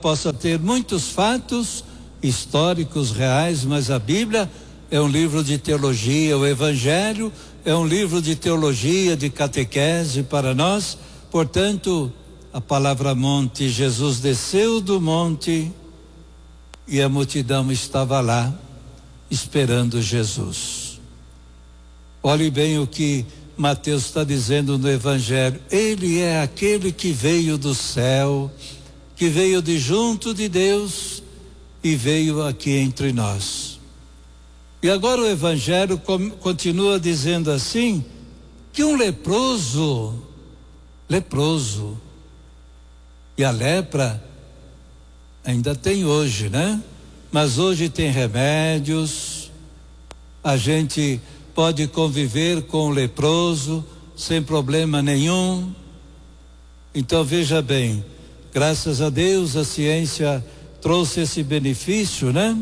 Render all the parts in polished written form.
possa ter muitos fatos históricos reais, mas a Bíblia é um livro de teologia, o Evangelho é um livro de teologia, de catequese para nós. Portanto, a palavra monte, Jesus desceu do monte e a multidão estava lá esperando Jesus. Olhe bem o que Mateus está dizendo no Evangelho. Ele é aquele que veio do céu, que veio de junto de Deus e veio aqui entre nós. E agora o Evangelho continua dizendo assim, que um leproso, e a lepra ainda tem hoje, né? Mas hoje tem remédios, a gente pode conviver com o leproso sem problema nenhum. Então veja bem, graças a Deus a ciência trouxe esse benefício, né?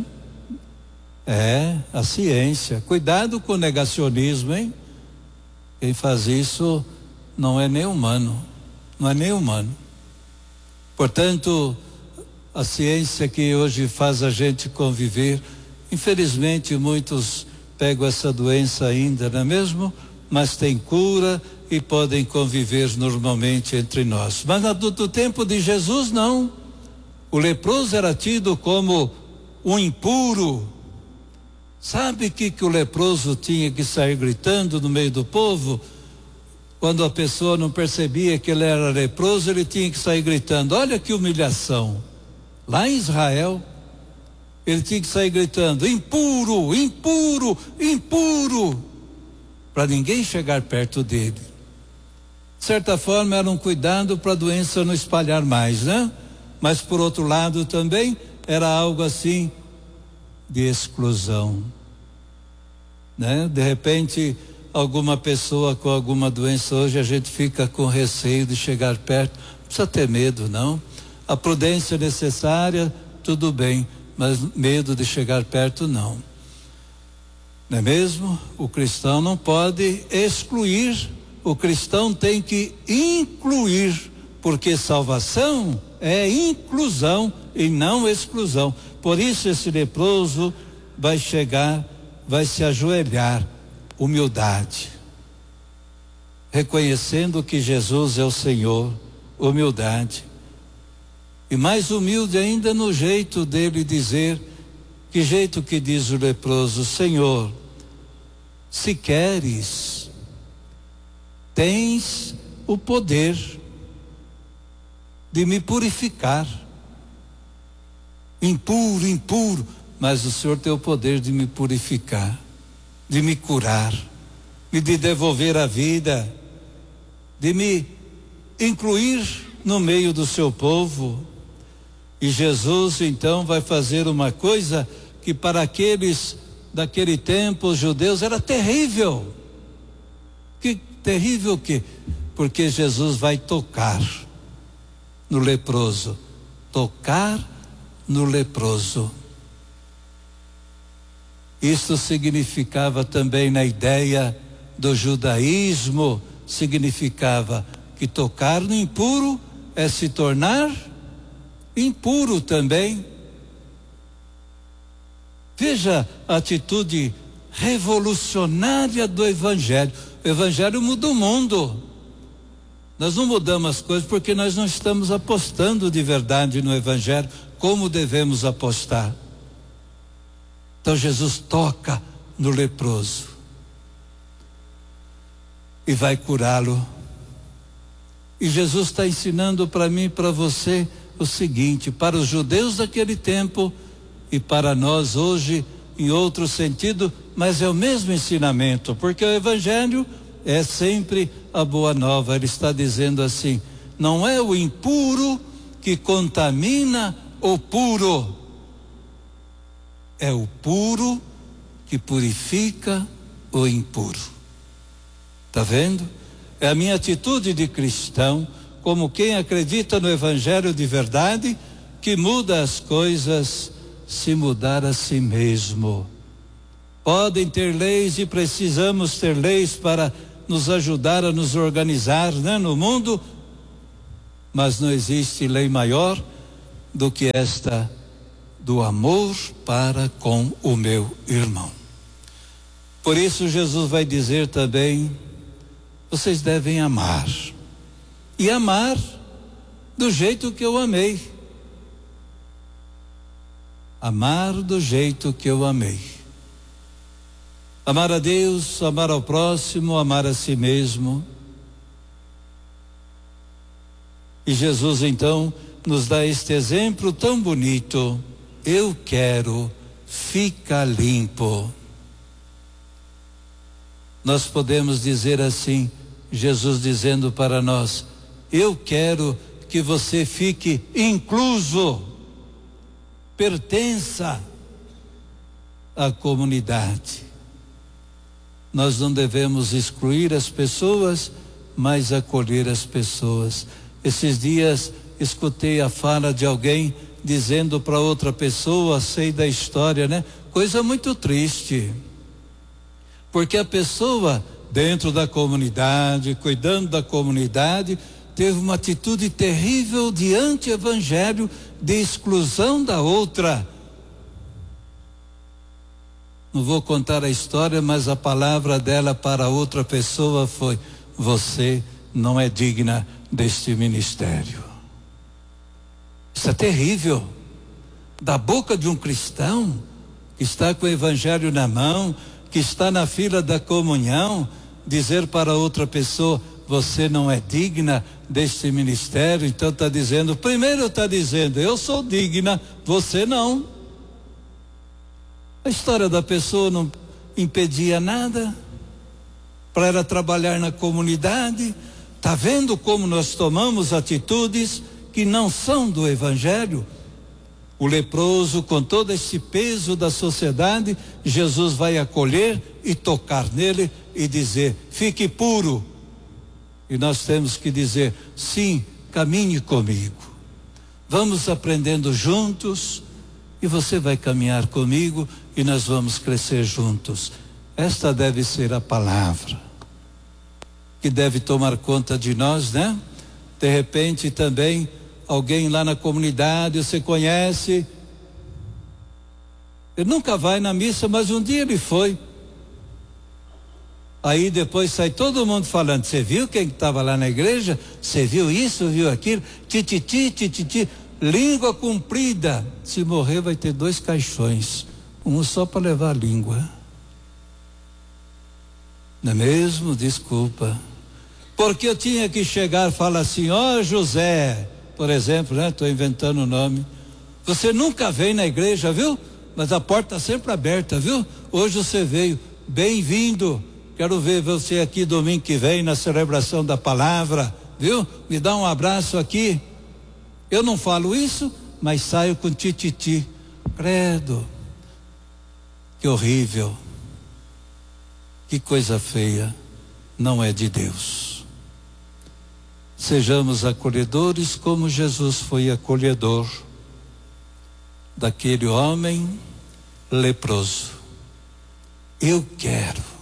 A ciência. Cuidado com o negacionismo, hein? Quem faz isso não é nem humano, Portanto, a ciência que hoje faz a gente conviver, infelizmente muitos pegam essa doença ainda, não é mesmo? Mas tem cura e podem conviver normalmente entre nós. Mas do tempo de Jesus, não. O leproso era tido como um impuro. Sabe que o leproso tinha que sair gritando no meio do povo? Quando a pessoa não percebia que ele era leproso, ele tinha que sair gritando. Olha que humilhação. Lá em Israel, ele tinha que sair gritando: impuro, impuro, impuro, para ninguém chegar perto dele. De certa forma era um cuidado para a doença não espalhar mais, né? Mas por outro lado também era algo assim de exclusão, né? De repente, alguma pessoa com alguma doença hoje, a gente fica com receio de chegar perto. Não precisa ter medo, não. A prudência necessária, tudo bem, mas medo de chegar perto, não. Não é mesmo? O cristão não pode excluir, o cristão tem que incluir, porque salvação é inclusão e não exclusão. Por isso esse leproso vai chegar, vai se ajoelhar, humildade, reconhecendo que Jesus é o Senhor, humildade. E mais humilde ainda no jeito dele dizer, que jeito que diz o leproso: Senhor, se queres, tens o poder de me purificar. Impuro, impuro, mas o Senhor tem o poder de me purificar, de me curar, de me devolver a vida, de me incluir no meio do seu povo. E Jesus então vai fazer uma coisa que para aqueles daquele tempo, os judeus, era terrível. Que terrível que? Porque Jesus vai tocar no leproso. Tocar no leproso. Isso significava também, na ideia do judaísmo, significava que tocar no impuro é se tornar impuro também. Veja a atitude revolucionária do Evangelho. O Evangelho muda o mundo. Nós não mudamos as coisas porque nós não estamos apostando de verdade no Evangelho como devemos apostar. Então Jesus toca no leproso e vai curá-lo. E Jesus está ensinando para mim e para você o seguinte: para os judeus daquele tempo e para nós hoje, em outro sentido, mas é o mesmo ensinamento, porque o Evangelho é sempre a boa nova. Ele está dizendo assim: não é o impuro que contamina o puro, é o puro que purifica o impuro. Está vendo? É a minha atitude de cristão, como quem acredita no Evangelho de verdade, que muda as coisas se mudar a si mesmo. Podem ter leis e precisamos ter leis para nos ajudar a nos organizar, né, no mundo, mas não existe lei maior do que esta do amor para com o meu irmão. Por isso Jesus vai dizer também: vocês devem amar, e amar do jeito que eu amei. Amar do jeito que eu amei. Amar a Deus, amar ao próximo, amar a si mesmo. E Jesus então nos dá este exemplo tão bonito: eu quero, fica limpo. Nós podemos dizer assim, Jesus dizendo para nós: eu quero que você fique incluso, pertença à comunidade. Nós não devemos excluir as pessoas, mas acolher as pessoas. Esses dias escutei a fala de alguém dizendo para outra pessoa, sei da história, né? Coisa muito triste. Porque a pessoa, dentro da comunidade, cuidando da comunidade, teve uma atitude terrível de anti-evangelho, de exclusão da outra. Não vou contar a história, mas a palavra dela para outra pessoa foi: você não é digna deste ministério. Isso é terrível. Da boca de um cristão que está com o evangelho na mão, que está na fila da comunhão, dizer para outra pessoa: você não é digna deste ministério. Então está dizendo, primeiro está dizendo, eu sou digna, você não. A história da pessoa não impedia nada para ela trabalhar na comunidade. Está vendo como nós tomamos atitudes que não são do evangelho? O leproso, com todo esse peso da sociedade, Jesus vai acolher e tocar nele e dizer: fique puro. E nós temos que dizer: sim, caminhe comigo. Vamos aprendendo juntos e você vai caminhar comigo e nós vamos crescer juntos. Esta deve ser a palavra que deve tomar conta de nós, né? De repente também alguém lá na comunidade você conhece, ele nunca vai na missa, mas um dia ele foi. Aí depois sai todo mundo falando: você viu quem estava lá na igreja? Você viu isso, viu aquilo? Tititi, tititi, língua comprida. Se morrer vai ter 2 caixões, um só para levar a língua. Não é mesmo? Desculpa. Porque eu tinha que chegar e falar assim: ó José, por exemplo, né? Estou inventando o nome. Você nunca veio na igreja, viu? Mas a porta está sempre aberta, viu? Hoje você veio, bem-vindo. Quero ver você aqui domingo que vem na celebração da palavra, viu? Me dá um abraço aqui. Eu não falo isso, mas saio com tititi. Credo. Que horrível. Que coisa feia. Não é de Deus. Sejamos acolhedores como Jesus foi acolhedor daquele homem leproso. Eu quero.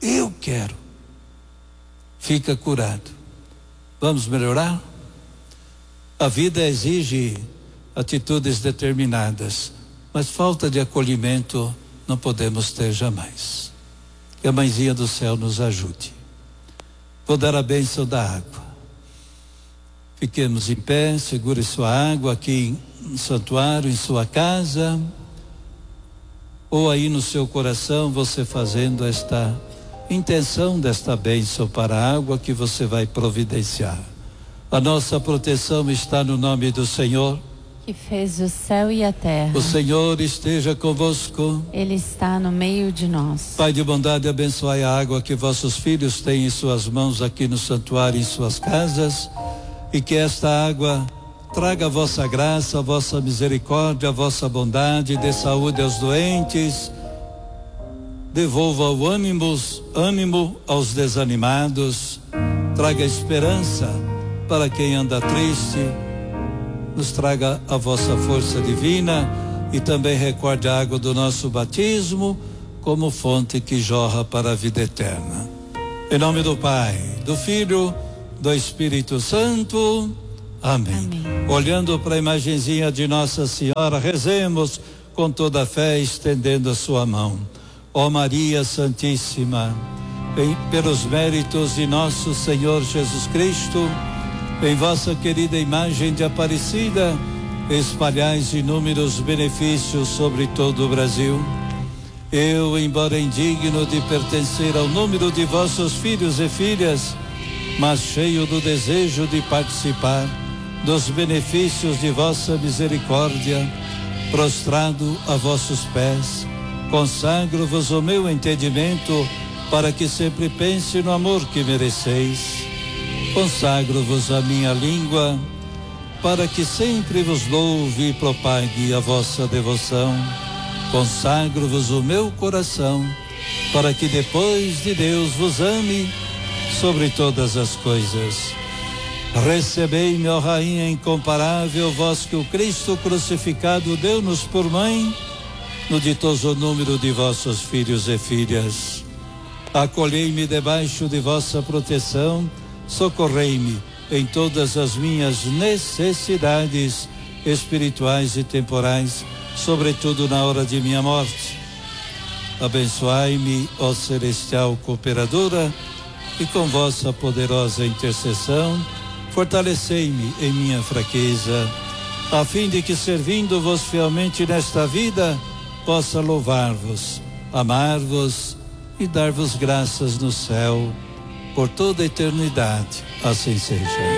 Fica curado. Vamos melhorar? A vida exige atitudes determinadas, mas falta de acolhimento não podemos ter jamais. Que a mãezinha do céu nos ajude. Vou dar a bênção da água. Fiquemos em pé, segure sua água aqui no santuário, em sua casa, ou aí no seu coração, você fazendo esta intenção desta bênção para a água que você vai providenciar. A nossa proteção está no nome do Senhor, que fez o céu e a terra. O Senhor esteja convosco. Ele está no meio de nós. Pai de bondade, abençoai a água que vossos filhos têm em suas mãos aqui no santuário, em suas casas, e que esta água traga a vossa graça, a vossa misericórdia, a vossa bondade, dê saúde aos doentes, devolva o ânimo aos desanimados, traga esperança para quem anda triste, nos traga a vossa força divina e também recorde a água do nosso batismo como fonte que jorra para a vida eterna. Em nome do Pai, do Filho, do Espírito Santo. Amém. Amém. Olhando para a imagenzinha de Nossa Senhora, rezemos com toda a fé, estendendo a sua mão. Ó Maria Santíssima, pelos méritos de nosso Senhor Jesus Cristo, em vossa querida imagem de Aparecida, espalhais inúmeros benefícios sobre todo o Brasil. Eu, embora indigno de pertencer ao número de vossos filhos e filhas, mas cheio do desejo de participar dos benefícios de vossa misericórdia, prostrado a vossos pés, consagro-vos o meu entendimento para que sempre pense no amor que mereceis. Consagro-vos a minha língua para que sempre vos louve e propague a vossa devoção. Consagro-vos o meu coração para que depois de Deus vos ame sobre todas as coisas. Recebei-me, ó Rainha incomparável, vós que o Cristo crucificado deu-nos por mãe, no ditoso número de vossos filhos e filhas. Acolhei-me debaixo de vossa proteção, socorrei-me em todas as minhas necessidades espirituais e temporais, sobretudo na hora de minha morte. Abençoai-me, ó celestial cooperadora, e com vossa poderosa intercessão, fortalecei-me em minha fraqueza, a fim de que, servindo-vos fielmente nesta vida, possa louvar-vos, amar-vos e dar-vos graças no céu, por toda a eternidade. Assim seja.